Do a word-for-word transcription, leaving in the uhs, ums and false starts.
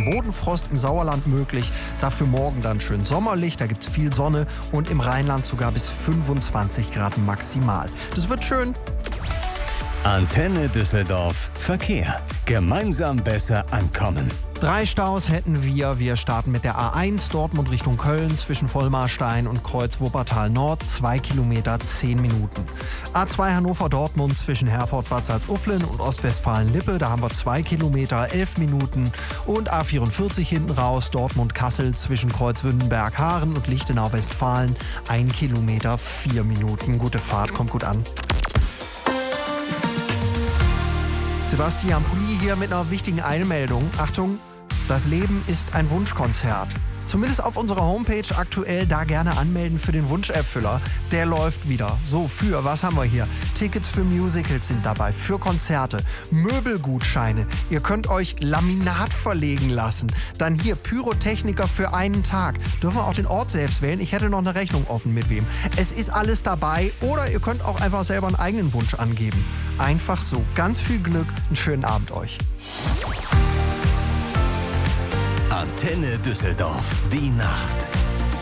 bisschen Bodenfrost im Sauerland möglich. Dafür morgen dann schön sommerlich, da gibt's viel Sonne und im Rheinland sogar bis fünfundzwanzig Grad maximal. Das wird schön. Antenne Düsseldorf Verkehr. Gemeinsam besser ankommen. Drei Staus hätten wir. Wir starten mit der A eins Dortmund Richtung Köln zwischen Vollmarstein und Kreuz Wuppertal Nord. Zwei Kilometer, zehn Minuten. A zwei Hannover-Dortmund zwischen Herford-Bad Salzuflen und Ostwestfalen-Lippe. Da haben wir zwei Kilometer, elf Minuten. Und A vierundvierzig hinten raus Dortmund-Kassel zwischen Kreuzwündenberg-Haaren und Lichtenau-Westfalen. Ein Kilometer, vier Minuten. Gute Fahrt, kommt gut an. Sebastian Pulli hier mit einer wichtigen Einmeldung. Achtung, das Leben ist ein Wunschkonzert. Zumindest auf unserer Homepage aktuell, da gerne anmelden für den Wunscherfüller. Der läuft wieder. So, für, was haben wir hier? Tickets für Musicals sind dabei, für Konzerte, Möbelgutscheine. Ihr könnt euch Laminat verlegen lassen. Dann hier Pyrotechniker für einen Tag. Dürfen wir auch den Ort selbst wählen? Ich hätte noch eine Rechnung offen, mit wem. Es ist alles dabei oder ihr könnt auch einfach selber einen eigenen Wunsch angeben. Einfach so. Ganz viel Glück, einen schönen Abend euch. Antenne Düsseldorf, die Nacht.